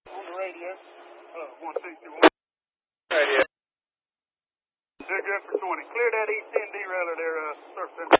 On the radio. 161. Radio. They're good for 20. Clear that East End derailer there, surf center.